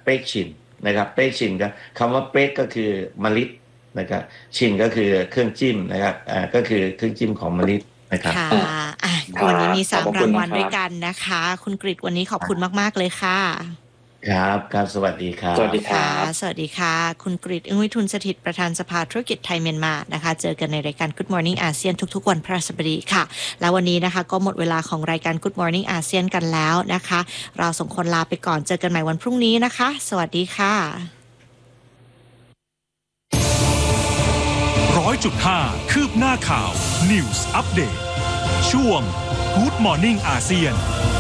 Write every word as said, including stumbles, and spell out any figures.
เปกชินนะครับเปกชินก็คำว่าเปกก็คือมะลินะครับชินก็คือเครื่องจิ้มนะครับอ่าก็คือเครื่องจิ้มของมะลินะครับค่ะอ่ะวันนี้มีสามรางวัลด้วยกันนะคะคุณกฤษวันนี้ขอบคุณมากๆเลยค่ะครับครับสวัสดีครับสวัสดีครับสวัสดีค่ะคุณกฤษอึ้งวิทูลสถิตประธานสภาธุรกิจไทยเมียนมานะคะเจอกันในรายการ Good Morning อาเซียนทุกๆวันพฤหัสบดีค่ะแล้ววันนี้นะคะก็หมดเวลาของรายการ Good Morning อาเซียนกันแล้วนะคะเราส่งคนลาไปก่อนเจอกันใหม่วันพรุ่งนี้นะคะสวัสดีค่ะร้อยจุดห้าคืบหน้าข่าว News Update ช่วง Good Morning อาเซียน